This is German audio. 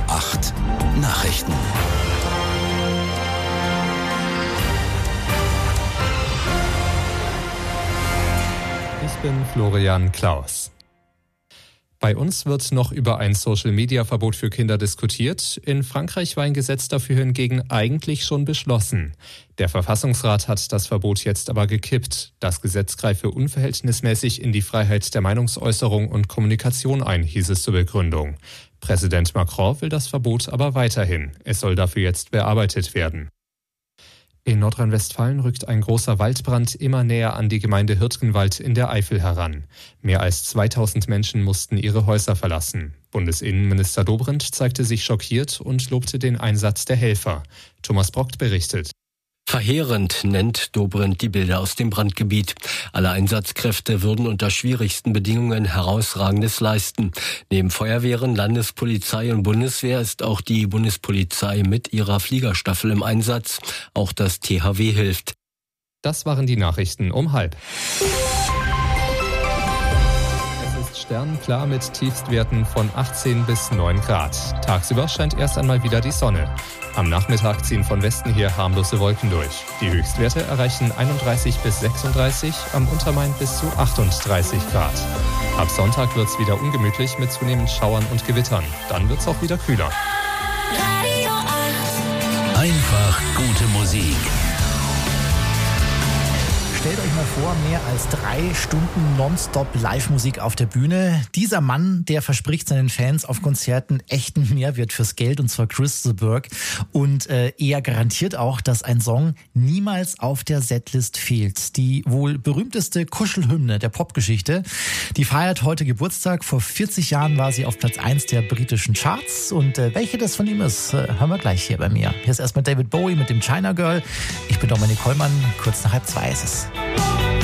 8 Nachrichten. Ich bin Florian Klaus. Bei uns wird noch über ein Social-Media-Verbot für Kinder diskutiert. In Frankreich war ein Gesetz dafür hingegen eigentlich schon beschlossen. Der Verfassungsrat hat das Verbot jetzt aber gekippt. Das Gesetz greife unverhältnismäßig in die Freiheit der Meinungsäußerung und Kommunikation ein, hieß es zur Begründung. Präsident Macron will das Verbot aber weiterhin. Es soll dafür jetzt bearbeitet werden. In Nordrhein-Westfalen rückt ein großer Waldbrand immer näher an die Gemeinde Hürtgenwald in der Eifel heran. Mehr als 2000 Menschen mussten ihre Häuser verlassen. Bundesinnenminister Dobrindt zeigte sich schockiert und lobte den Einsatz der Helfer. Thomas Brockt berichtet. Verheerend nennt Dobrindt die Bilder aus dem Brandgebiet. Alle Einsatzkräfte würden unter schwierigsten Bedingungen Herausragendes leisten. Neben Feuerwehren, Landespolizei und Bundeswehr ist auch die Bundespolizei mit ihrer Fliegerstaffel im Einsatz. Auch das THW hilft. Das waren die Nachrichten um 12:30. Es ist sternenklar mit Tiefstwerten von 18 bis 9 Grad. Tagsüber scheint erst einmal wieder die Sonne. Am Nachmittag ziehen von Westen her harmlose Wolken durch. Die Höchstwerte erreichen 31 bis 36, am Untermain bis zu 38 Grad. Ab Sonntag wird's wieder ungemütlich mit zunehmend Schauern und Gewittern. Dann wird's auch wieder kühler. Radio 8. Einfach gute Musik. Stellt euch mal vor, mehr als 3 Stunden nonstop Live-Musik auf der Bühne. Dieser Mann, der verspricht seinen Fans auf Konzerten echten Mehrwert fürs Geld, und zwar Chris de Burgh. Und er garantiert auch, dass ein Song niemals auf der Setlist fehlt. Die wohl berühmteste Kuschelhymne der Popgeschichte, die feiert heute Geburtstag. Vor 40 Jahren war sie auf Platz 1 der britischen Charts. Und welche das von ihm ist, hören wir gleich hier bei mir. Hier ist erstmal David Bowie mit dem China Girl. Ich bin Dominik Hollmann, kurz nach 1:30 ist es.